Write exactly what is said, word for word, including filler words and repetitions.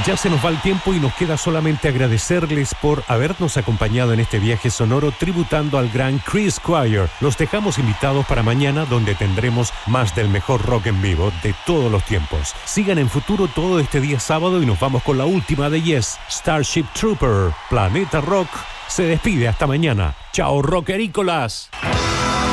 Ya se nos va el tiempo y nos queda solamente agradecerles por habernos acompañado en este viaje sonoro tributando al gran Chris Squire. Los dejamos invitados para mañana, donde tendremos más del mejor rock en vivo de todos los tiempos. Sigan en Futuro todo este día sábado y nos vamos con la última de Yes, Starship Trooper. Planeta Rock se despide hasta mañana. Chao, rockerícolas.